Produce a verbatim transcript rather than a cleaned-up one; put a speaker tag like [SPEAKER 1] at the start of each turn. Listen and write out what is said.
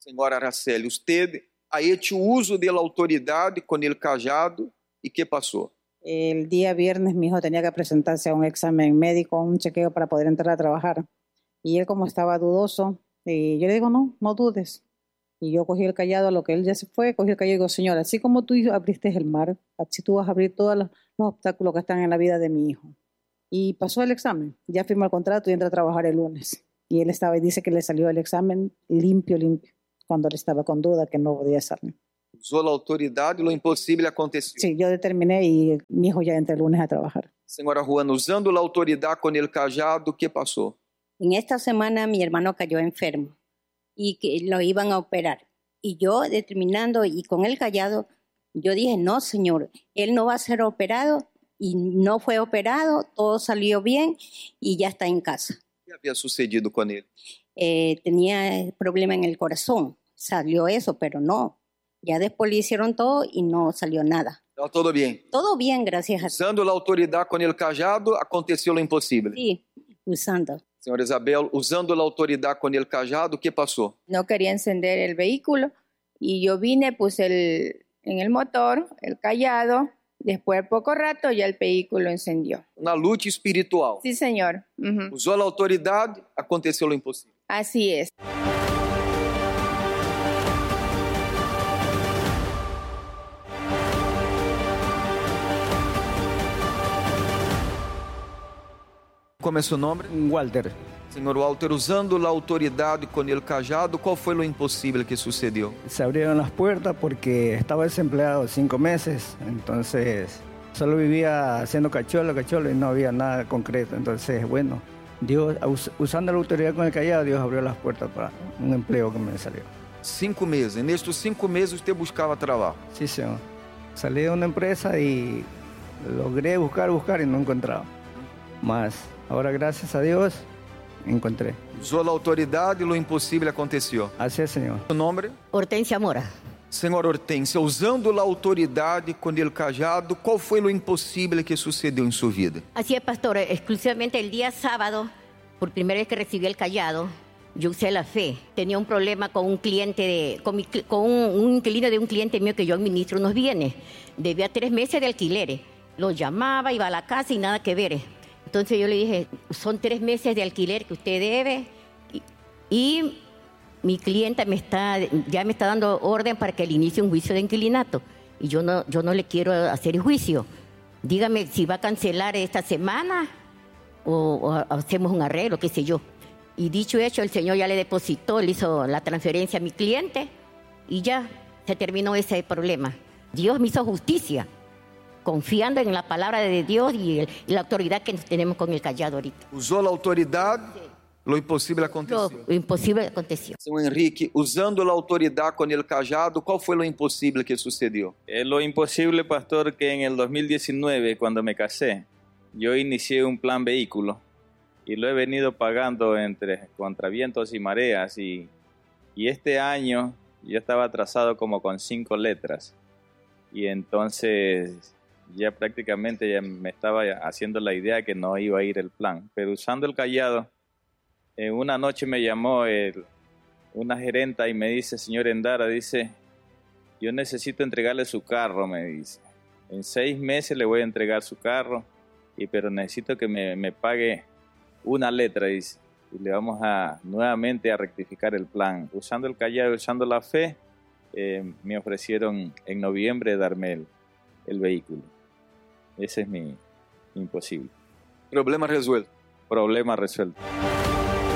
[SPEAKER 1] Senhora Araceli, usted ha hecho uso de la autoridad con el callado y ¿qué pasó?
[SPEAKER 2] El día viernes mi hijo tenía que presentarse a un examen médico, un chequeo para poder entrar a trabajar. Y él como estaba dudoso, y yo le digo, no, no dudes. Y yo cogí el callado, a lo que él ya se fue, cogí el callado y digo, Señor, así como tú abriste el mar, así tú vas a abrir todos los, los obstáculos que están en la vida de mi hijo. Y pasó el examen, ya firmó el contrato y entra a trabajar el lunes. Y él estaba y dice que le salió el examen limpio, limpio, cuando él estaba con duda que no podía salir.
[SPEAKER 1] Usó la autoridad y lo imposible aconteció.
[SPEAKER 2] Sí, yo determiné y mi hijo ya entra el lunes a trabajar.
[SPEAKER 1] Señora Juana, usando la autoridad con el callado, ¿qué pasó?
[SPEAKER 3] En esta semana mi hermano cayó enfermo y que lo iban a operar. Y yo determinando y con el callado, yo dije, no, Señor, él no va a ser operado. Y no fue operado, todo salió bien y ya está en casa.
[SPEAKER 1] ¿Qué había sucedido con él?
[SPEAKER 3] Eh, tenía problema en el corazón, salió eso, pero no. Ya después le hicieron todo y no salió nada.
[SPEAKER 1] Estaba todo bien.
[SPEAKER 3] Todo bien, gracias a Dios.
[SPEAKER 1] Usando la autoridad con el callado, aconteció lo imposible.
[SPEAKER 3] Sí, usando.
[SPEAKER 1] Señora Isabel, usando la autoridad con el callado, ¿qué pasó?
[SPEAKER 4] No quería encender el vehículo y yo vine, puse el, en el motor el callado. Después de poco rato ya el vehículo encendió.
[SPEAKER 1] Una lucha espiritual.
[SPEAKER 4] Sí, señor. Uh-huh.
[SPEAKER 1] Usó la autoridad, aconteció lo imposible.
[SPEAKER 4] Así es.
[SPEAKER 1] ¿Cómo es su nombre?
[SPEAKER 5] Walter.
[SPEAKER 1] Señor Walter, usando la autoridad con el callado, ¿cuál fue lo imposible que sucedió?
[SPEAKER 5] Se abrieron las puertas porque estaba desempleado cinco meses, entonces solo vivía haciendo cacholo, cacholo y no había nada concreto. Entonces, bueno, Dios, us, usando la autoridad con el callado, Dios abrió las puertas para un empleo que me salió.
[SPEAKER 1] Cinco meses. En estos cinco meses usted buscaba trabajo.
[SPEAKER 5] Sí, señor. Salí de una empresa y logré buscar, buscar y no encontraba. Mas ahora, gracias a Dios, encontré.
[SPEAKER 1] Usó la autoridad y lo imposible aconteció.
[SPEAKER 5] Así es, Señor.
[SPEAKER 1] ¿Su nombre?
[SPEAKER 3] Hortensia Mora.
[SPEAKER 1] Senhora Hortência, usando a autoridade com o cajado, qual foi o impossível que sucedeu em sua vida?
[SPEAKER 6] Así es, pastor. Exclusivamente el día sábado, por primera vez que recibí el callado, yo usé la fe. Tenía un problema con un cliente, de, con, mi, con un, un inquilino de un cliente mío que yo administro unos bienes. Debía tres meses de alquileres. Lo llamaba, iba a la casa y nada que ver. Entonces yo le dije, son tres meses de alquiler que usted debe y... y mi clienta me está, ya me está dando orden para que le inicie un juicio de inquilinato y yo no, yo no le quiero hacer el juicio. Dígame si va a cancelar esta semana o, o hacemos un arreglo, qué sé yo. Y dicho hecho, el señor ya le depositó, le hizo la transferencia a mi cliente y ya se terminó ese problema. Dios me hizo justicia, confiando en la palabra de Dios y, el, y la autoridad que tenemos con el callado ahorita.
[SPEAKER 1] Usó la autoridad. Lo impossível aconteceu.
[SPEAKER 6] Lo impossível aconteceu.
[SPEAKER 1] Senhor Henrique, usando a autoridade com el cajado, qual foi o impossível que sucedeu?
[SPEAKER 7] Eh, lo imposible, pastor, que en el dos mil diecinueve, cuando me casé, yo inicié un plan vehículo y lo he venido pagando entre contra vientos y mareas y, y este año yo estaba atrasado como con cinco letras y entonces ya prácticamente ya me estaba haciendo la idea que no iba a ir el plan, pero usando el callado, Eh, una noche me llamó el, una gerenta y me dice, señor Endara, dice, yo necesito entregarle su carro, me dice. En seis meses le voy a entregar su carro, y, pero necesito que me, me pague una letra, dice. Y le vamos a nuevamente a rectificar el plan. Usando el callado, usando la fe, eh, me ofrecieron en noviembre darme el, el vehículo. Ese es mi, mi imposible.
[SPEAKER 1] Problema resuelto.
[SPEAKER 7] Problema resuelto.